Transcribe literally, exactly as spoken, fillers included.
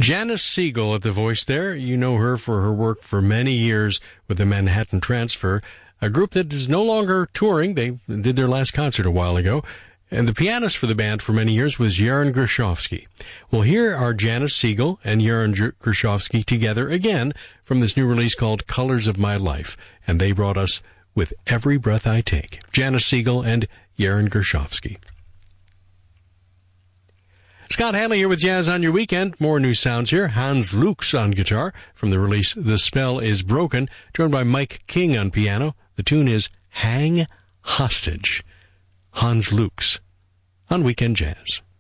Janice Siegel at the voice there. You know her for her work for many years with the Manhattan Transfer, a group that is no longer touring. They did their last concert a while ago. And the pianist for the band for many years was Yaron Gershovsky. Well, here are Janice Siegel and Yaron Gershovsky together again from this new release called Colors of My Life. And they brought us With Every Breath I Take. Janice Siegel and Yaron Gershovsky. Scott Hanley here with Jazz on Your Weekend. More new sounds here. Hans Lux on guitar from the release The Spell Is Broken, joined by Mike King on piano. The tune is Hang Hostage. Hans Lux on Weekend Jazz.